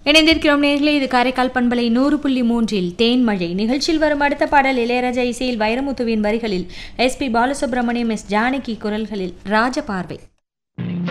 இணைந்திருக்கிறோம் நேர்களே. இது காரைக்கால் பண்பலை 100.3 தேன்மழை நிகழ்ச்சியில் வரும் அடுத்த பாடல் இளையராஜா இசையில் வைரமுத்துவின் வரிகளில் SP பாலசுப்ரமணியம், S ஜானகி குரல்களில் ராஜபார்வை.